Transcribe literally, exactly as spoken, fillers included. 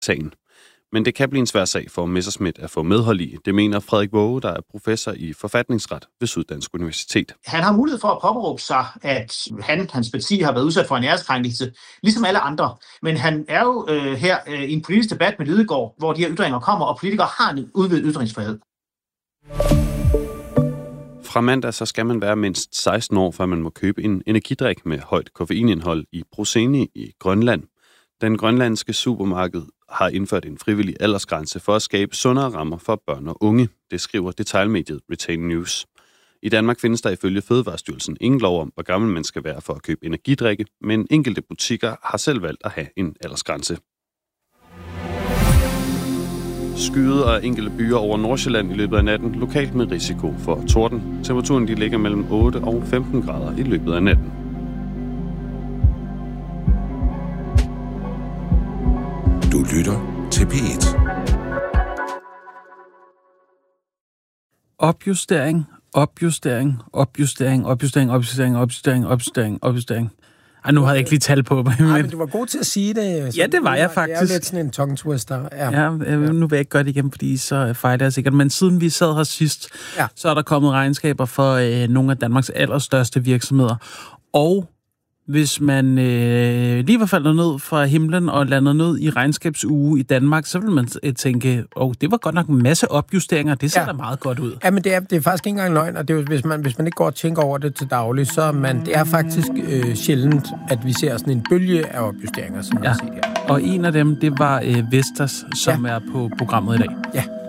sagen. Men det kan blive en svær sag for Messerschmidt at få medhold i. Det mener Frederik Waage, der er professor i forfatningsret ved Syddansk Universitet. Han har mulighed for at påberåbe sig, at han, hans parti, har været udsat for en æreskrænkelse, ligesom alle andre. Men han er jo øh, her øh, i en politisk debat med Lidegaard, hvor de her ytringer kommer, og politikere har en udvidet ytringsfrihed. Fra mandag så skal man være mindst seksten år, før man må købe en energidrik med højt koffeinindhold i Bruseni i Grønland. Den grønlandske supermarked har indført en frivillig aldersgrænse for at skabe sundere rammer for børn og unge. Det skriver detailmediet Retain News. I Danmark findes der ifølge Fødevarestyrelsen ingen lov om, hvor gammel man skal være for at købe energidrikke, men enkelte butikker har selv valgt at have en aldersgrænse. Skyet og enkelte byer over Nordsjælland i løbet af natten, lokalt med risiko for torden. Temperaturen de ligger mellem otte og femten grader i løbet af natten. Du lytter til P et. Opjustering, opjustering, opjustering, opjustering, opjustering, opjustering, opjustering, opjustering. Ej, nu havde jeg ikke lige tal på mig. Nej, men du var god til at sige det. Ja, det var jeg faktisk. Det er lidt sådan en tongue twister. Ja, ja, ja. Nu vil jeg ikke gøre det igen, fordi så fejler jeg sikkert. Men siden vi sad her sidst, ja. så er der kommet regnskaber for øh, nogle af Danmarks allerstørste virksomheder. Og hvis man øh, lige var faldet ned fra himlen og landet ned i regnskabsuge i Danmark, så vil man øh, tænke, åh, oh, det var godt nok en masse opjusteringer, det ser ja. da meget godt ud. Ja, men det er, det er faktisk ikke engang løgn, og det er jo, hvis, man, hvis man ikke går og tænker over det til daglig, så er man, det er faktisk øh, sjældent, at vi ser sådan en bølge af opjusteringer, som ja. man ser her. Og en af dem, det var øh, Vestas, som ja. er på programmet i dag. Ja.